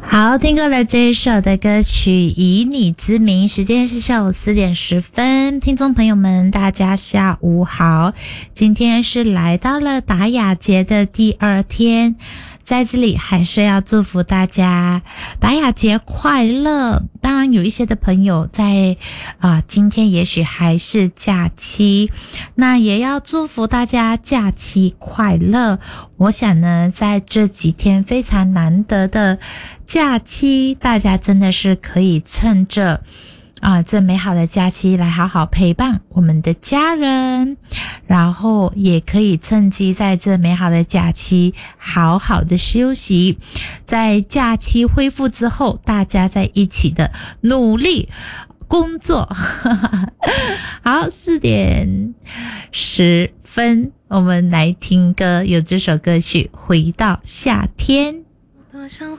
好，听过了这一首的歌曲《以你之名》，时间是下午4点10分。听众朋友们，大家下午好。今天是来到了达雅节的第2天，在这里还是要祝福大家达雅节快乐。当然有一些的朋友在今天也许还是假期，那也要祝福大家假期快乐。我想呢，在这几天非常难得的假期，大家真的是可以趁着这美好的假期来好好陪伴我们的家人，然后也可以趁机在这美好的假期好好的休息，在假期恢复之后，大家在一起的努力工作。好，4点10分，我们来听歌，有这首歌曲《回到夏天》。 多想